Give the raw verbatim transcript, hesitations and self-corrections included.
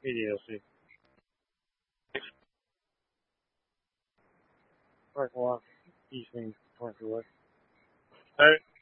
Medium, you'll see. Parking lot, east main, twenty-two west. Alright.